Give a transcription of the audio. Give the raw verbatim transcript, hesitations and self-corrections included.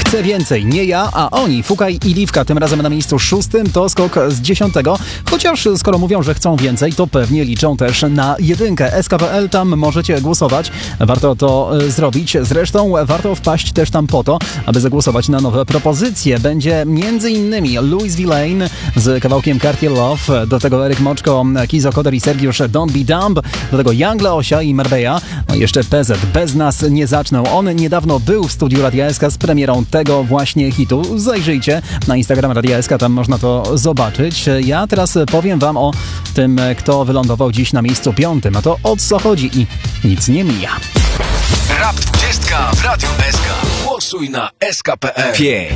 Chcę więcej, nie ja, a oni, Fukaj i Liwka, tym razem na miejscu szóstym, to skok z dziesiątego. Chociaż skoro mówią, że chcą więcej, to pewnie liczą też na jedynkę. S K P L, tam możecie głosować. Warto to y, zrobić. Zresztą warto wpaść też tam po to, aby zagłosować na nowe propozycje. Będzie między innymi Louis Villain z kawałkiem Cartier Love, do tego Eryk Moczko, Kizo Koder i Sergiusz Don't Be Dumb, do tego Young Leosia i Marbella, no i jeszcze P Z, Bez nas nie zaczną. On niedawno był w studiu Radia S K z premierą tego właśnie hitu. Zajrzyjcie na Instagram Radia S K, tam można to zobaczyć. Ja teraz powiem wam o tym, kto wylądował dziś na miejscu piątym, a to o co chodzi i nic nie mija. Rap dwadzieścia w Radiu S K. Głosuj na S K kropka P L. pięć,